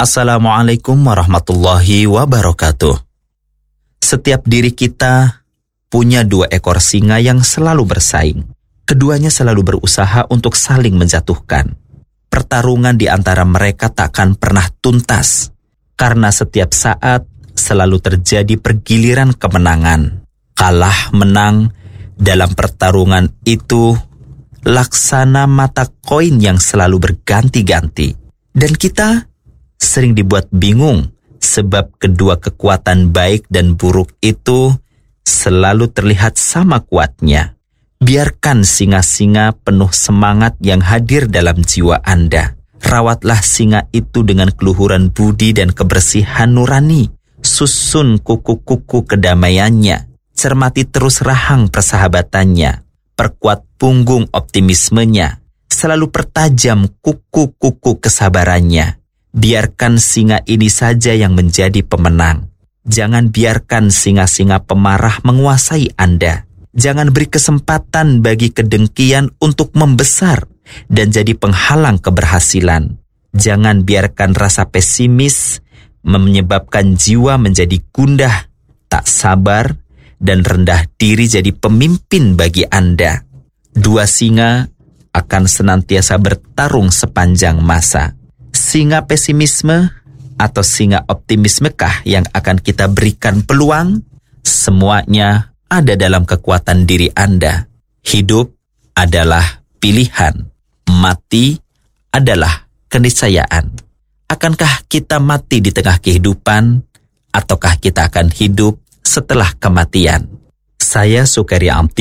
Assalamualaikum warahmatullahi wabarakatuh. Setiap diri kita punya 2 ekor singa yang selalu bersaing. Keduanya selalu berusaha untuk saling menjatuhkan. Pertarungan di antara mereka takkan pernah tuntas, karena setiap saat selalu terjadi pergiliran kemenangan. Kalah menang dalam pertarungan itu laksana mata koin yang selalu berganti-ganti. Dan kita sering dibuat bingung sebab kedua kekuatan baik dan buruk itu selalu terlihat sama kuatnya. Biarkan singa-singa penuh semangat yang hadir dalam jiwa Anda. Rawatlah singa itu dengan keluhuran budi dan kebersihan nurani. Susun kuku-kuku kedamaiannya. Cermati terus rahang persahabatannya. Perkuat punggung optimismenya. Selalu pertajam kuku-kuku kesabarannya. Biarkan singa ini saja yang menjadi pemenang. Jangan biarkan singa-singa pemarah menguasai Anda. Jangan beri kesempatan bagi kedengkian untuk membesar dan jadi penghalang keberhasilan. Jangan biarkan rasa pesimis menyebabkan jiwa menjadi gundah, tak sabar, dan rendah diri jadi pemimpin bagi Anda. 2 singa akan senantiasa bertarung sepanjang masa. Singa pesimisme atau singa optimismekah yang akan kita berikan peluang? Semuanya ada dalam kekuatan diri Anda. Hidup adalah pilihan. Mati adalah keniscayaan. Akankah kita mati di tengah kehidupan, ataukah kita akan hidup setelah kematian? Saya Sukaria Amti.